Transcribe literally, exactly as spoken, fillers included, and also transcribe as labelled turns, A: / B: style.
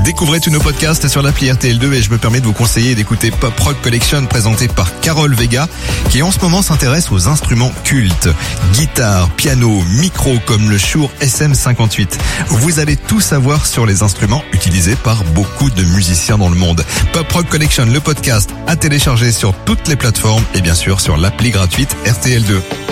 A: Découvrez tous nos podcasts sur l'appli R T L deux et je me permets de vous conseiller d'écouter Pop Rock Collection présenté par Carole Vega qui en ce moment s'intéresse aux instruments cultes. Guitare, piano, micro comme le Shure S M cinquante-huit. Vous allez tout savoir sur les instruments utilisés par beaucoup de musiciens dans le monde. Pop Rock Collection, le podcast à télécharger sur toutes les plateformes et bien sûr sur l'appli gratuite R T L deux.